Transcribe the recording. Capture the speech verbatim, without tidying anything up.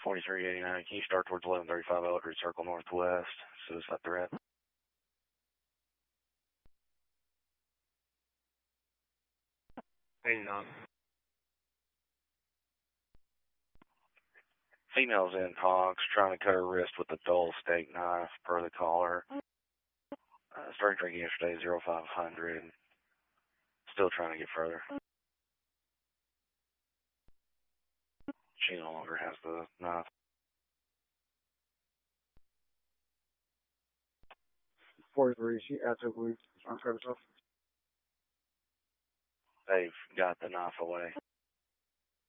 forty-three eighty-nine, can you start towards eleven thirty-five Eldridge Circle Northwest? Suicide threat. eighty-nine. Female's in talks, trying to cut her wrist with a dull steak knife, per the caller. Uh, started drinking yesterday, zero five hundred. Still trying to get further. She no longer has the knife. forty-three, she actively trying to cut herself. They've got the knife away.